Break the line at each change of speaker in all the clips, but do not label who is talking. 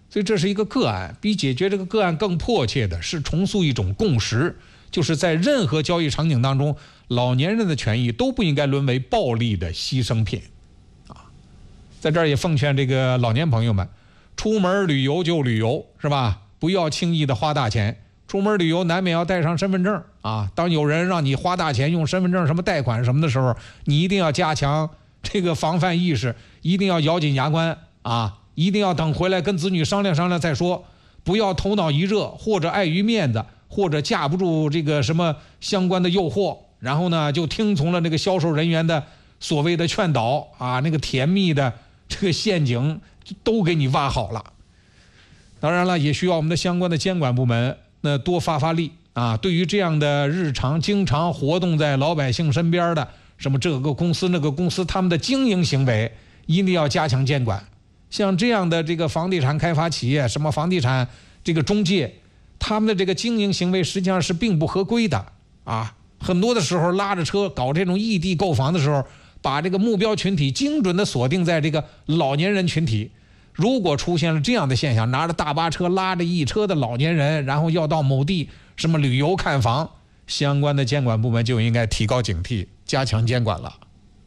所以这是一个个案，比解决这个个案更迫切的是重塑一种共识，就是在任何交易场景当中，老年人的权益都不应该沦为暴力的牺牲品。在这儿也奉劝这个老年朋友们，出门旅游就旅游，是吧？不要轻易的花大钱。出门旅游难免要带上身份证啊。当有人让你花大钱用身份证什么贷款什么的时候，你一定要加强这个防范意识，一定要咬紧牙关啊！一定要等回来跟子女商量商量再说，不要头脑一热，或者碍于面子，或者架不住这个什么相关的诱惑，然后呢就听从了那个销售人员的所谓的劝导啊，那个甜蜜的这个陷阱都给你挖好了。当然了，也需要我们的相关的监管部门多发发力啊！对于这样的日常经常活动在老百姓身边的什么这个公司那个公司，他们的经营行为一定要加强监管。像这样的这个房地产开发企业，什么房地产这个中介，他们的这个经营行为实际上是并不合规的啊！很多的时候拉着车搞这种异地购房的时候，把这个目标群体精准的锁定在这个老年人群体。如果出现了这样的现象，拿着大巴车拉着一车的老年人，然后要到某地什么旅游看房，相关的监管部门就应该提高警惕，加强监管了。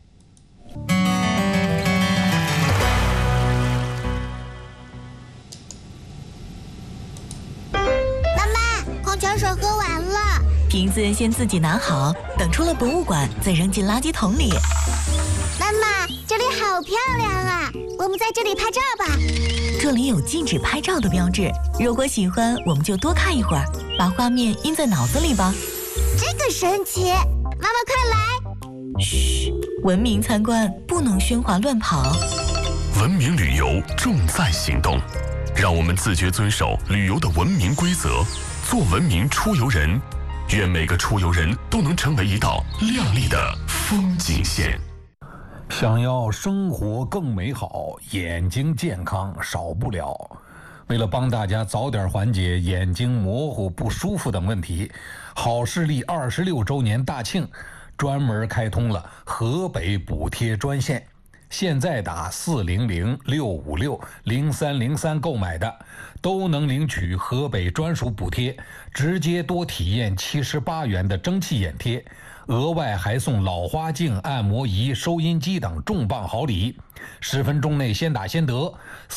妈妈，矿泉水喝完了，
瓶子先自己拿好，等出了博物馆再扔进垃圾桶里。
妈妈，这里好漂亮啊，我们在这里拍照吧。
这里有禁止拍照的标志，如果喜欢我们就多看一会儿，把画面印在脑子里吧。
这个神奇，妈妈快来。
嘘，文明参观不能喧哗乱跑。
文明旅游重在行动，让我们自觉遵守旅游的文明规则，做文明出游人。愿每个出游人都能成为一道亮丽的风景线。
想要生活更美好，眼睛健康少不了。为了帮大家早点缓解眼睛模糊不舒服等问题，好视力26周年大庆专门开通了河北补贴专线。现在打400-656-0303购买的，都能领取河北专属补贴，直接多体验78元的蒸汽眼贴，额外还送老花镜、按摩仪、收音机等重磅好礼。10分钟内先打先得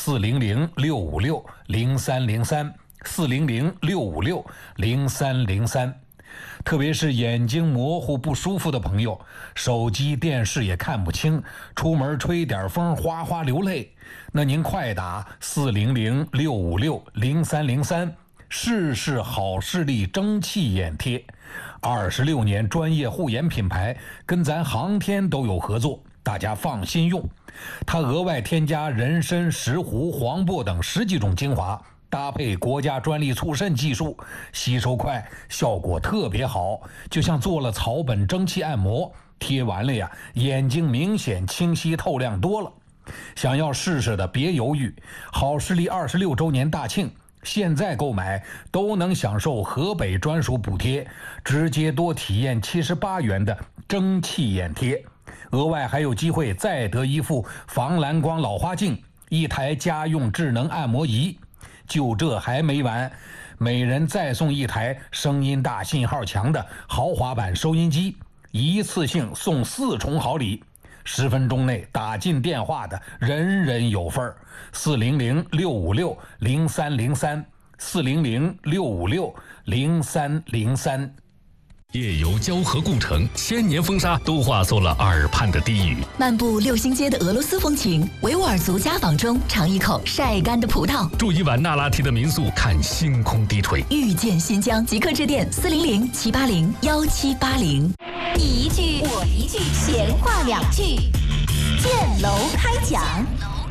，400-656-0303，400-656-0303。特别是眼睛模糊不舒服的朋友，手机电视也看不清，出门吹点风哗哗流泪，那您快打400-656-0303，试试好视力蒸汽眼贴。26年专业护眼品牌，跟咱航天都有合作，大家放心用。它额外添加人参、石斛、黄柏等10几种精华，搭配国家专利促渗技术，吸收快，效果特别好，就像做了草本蒸汽按摩，贴完了呀，眼睛明显清晰透亮多了。想要试试的别犹豫，好视力26周年大庆，现在购买都能享受河北专属补贴，直接多体验78元的蒸汽眼贴，额外还有机会再得一副防蓝光老花镜，一台家用智能按摩仪。就这还没完，每人再送一台声音大、信号强的豪华版收音机，一次性送4重好礼。10分钟内打进电话的人人有份儿。400-656-0303，400-656-0303。
夜游交河故城，千年风沙都化作了耳畔的低语。
漫步六星街的俄罗斯风情，维吾尔族家访中尝一口晒干的葡萄，
住一晚那拉提的民宿，看星空低垂。
遇见新疆，即刻致电400-780-1780。
你一句我一句，闲话2句，建楼开讲。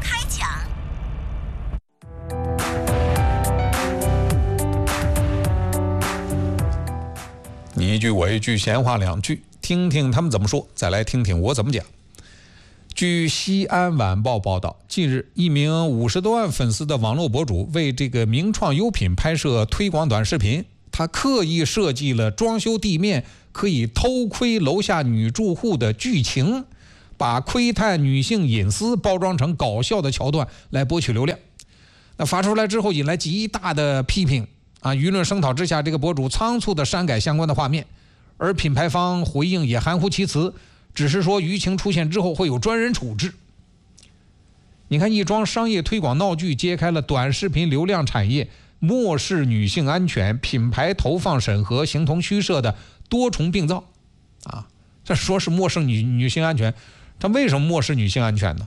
你一句我一句，闲话2句，听听他们怎么说，再来听听我怎么讲。据西安晚报报道，近日一名50多万粉丝的网络博主为这个名创优品拍摄推广短视频，他刻意设计了装修地面可以偷窥楼下女住户的剧情，把窥探女性隐私包装成搞笑的桥段来博取流量。 那发出来之后引来极大的批评啊！舆论声讨之下，这个博主仓促的删改相关的画面，而品牌方回应也含糊其辞，只是说舆情出现之后会有专人处置。你看，一桩商业推广闹剧揭开了短视频流量产业漠视女性安全、品牌投放审核形同虚设的多重病灶啊！这说是漠视女性安全，他为什么漠视女性安全呢？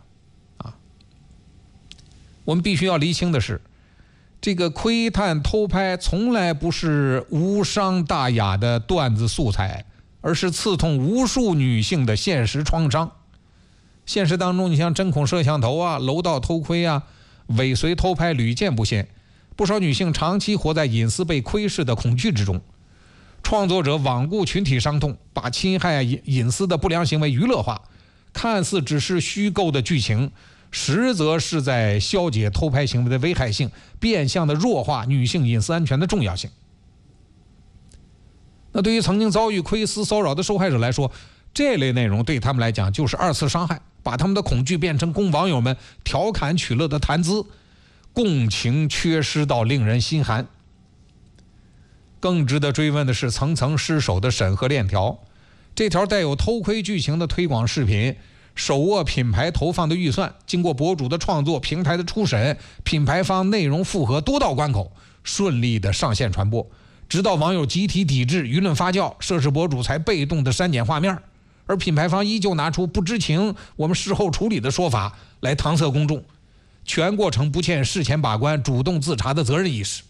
我们必须要厘清的是，这个窥探偷拍从来不是无伤大雅的段子素材，而是刺痛无数女性的现实创伤。现实当中，你像针孔摄像头啊、楼道偷窥啊、尾随偷拍屡见不鲜，不少女性长期活在隐私被窥视的恐惧之中。创作者罔顾群体伤痛，把侵害隐私的不良行为娱乐化，看似只是虚构的剧情，实则是在消解偷拍行为的危害性，变相的弱化女性隐私安全的重要性。那对于曾经遭遇窥私骚扰的受害者来说，这类内容对他们来讲就是二次伤害，把他们的恐惧变成供网友们调侃取乐的谈资，共情缺失到令人心寒。更值得追问的是层层失守的审核链条。这条带有偷窥剧情的推广视频，手握品牌投放的预算，经过博主的创作、平台的初审、品牌方内容复核多道关口，顺利的上线传播，直到网友集体抵制、舆论发酵，涉事博主才被动的删减画面，而品牌方依旧拿出不知情、我们事后处理的说法来搪塞公众，全过程不欠事前把关、主动自查的责任意识。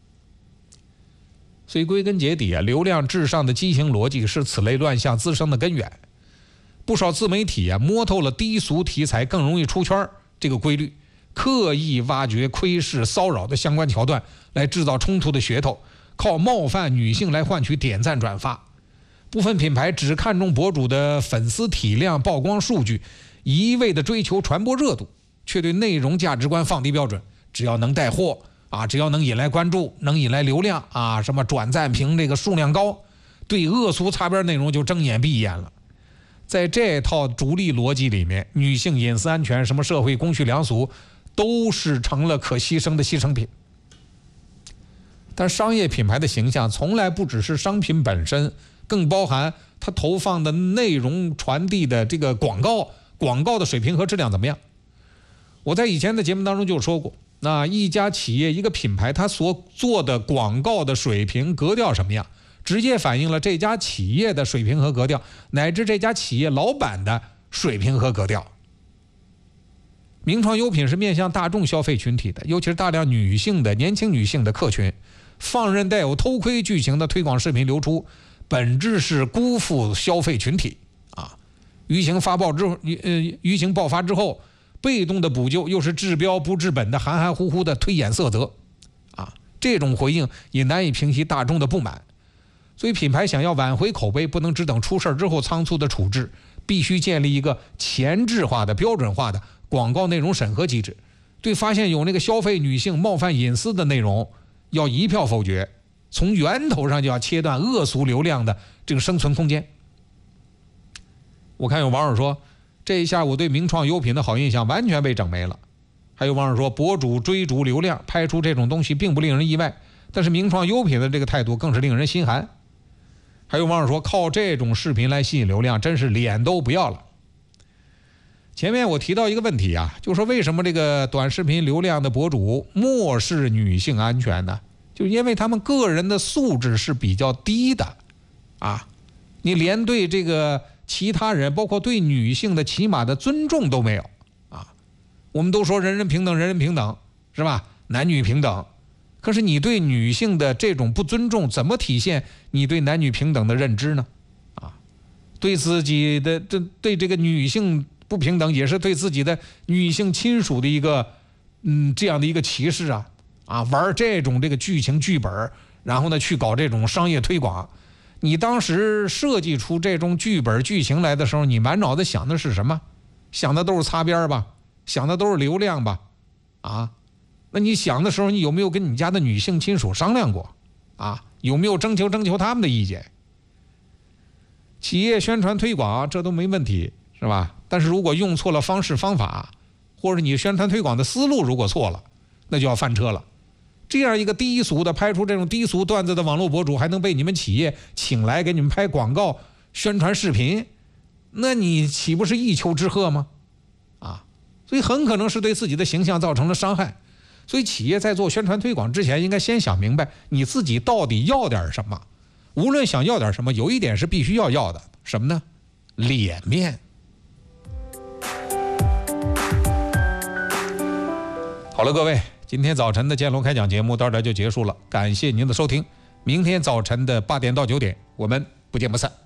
所以归根结底啊，流量至上的畸形逻辑是此类乱象滋生的根源。不少自媒体啊摸透了低俗题材更容易出圈这个规律，刻意挖掘窥视骚扰的相关桥段，来制造冲突的噱头，靠冒犯女性来换取点赞转发。部分品牌只看重博主的粉丝体量、曝光数据，一味的追求传播热度，却对内容价值观放低标准。只要能带货啊，只要能引来关注，能引来流量啊，什么转赞评这个数量高，对恶俗擦边内容就睁眼闭眼了。在这套逐利逻辑里面，女性隐私安全、什么社会公序良俗，都是成了可牺牲的牺牲品。但商业品牌的形象从来不只是商品本身，更包含它投放的内容传递的这个广告的水平和质量怎么样。我在以前的节目当中就说过，那一家企业、一个品牌，它所做的广告的水平格调什么样，直接反映了这家企业的水平和格调，乃至这家企业老板的水平和格调。名创优品是面向大众消费群体的，尤其是大量女性的年轻女性的客群，放任带有偷窥剧情的推广视频流出，本质是辜负消费群体啊！舆情爆发之后，被动的补救又是治标不治本的含含糊糊的推眼色泽啊！这种回应也难以平息大众的不满。所以品牌想要挽回口碑，不能只等出事之后仓促的处置，必须建立一个前置化的标准化的广告内容审核机制，对发现有那个消费女性冒犯隐私的内容要一票否决，从源头上就要切断恶俗流量的这个生存空间。我看有网友说，这一下我对名创优品的好印象完全被整没了。还有网友说，博主追逐流量拍出这种东西并不令人意外，但是名创优品的这个态度更是令人心寒。还有网友说，靠这种视频来吸引流量，真是脸都不要了。前面我提到一个问题啊，就是说为什么这个短视频流量的博主漠视女性安全呢？就因为他们个人的素质是比较低的啊，你连对这个其他人，包括对女性的起码的尊重都没有啊。我们都说人人平等，人人平等，是吧？男女平等。可是你对女性的这种不尊重，怎么体现你对男女平等的认知呢？啊，对自己的对这个女性不平等，也是对自己的女性亲属的一个这样的一个歧视啊！啊，玩这种这个剧情剧本，然后呢去搞这种商业推广。你当时设计出这种剧本剧情来的时候，你满脑子想的是什么？想的都是擦边吧，想的都是流量吧，啊？那你想的时候，你有没有跟你家的女性亲属商量过啊？有没有征求他们的意见？企业宣传推广这都没问题，是吧？但是如果用错了方式方法，或者你宣传推广的思路如果错了， 那就要翻车了。这样一个低俗的拍出这种低俗段子的网络博主，还能被你们企业请来给你们拍广告、宣传视频，那你岂不是一丘之貉吗？所以很可能是对自己的形象造成了伤害。所以企业在做宣传推广之前，应该先想明白你自己到底要点什么。无论想要点什么，有一点是必须要的，什么呢？脸面。好了，各位，今天早晨的建楼开讲节目到这就结束了，感谢您的收听。明天早晨的8点到9点，我们不见不散。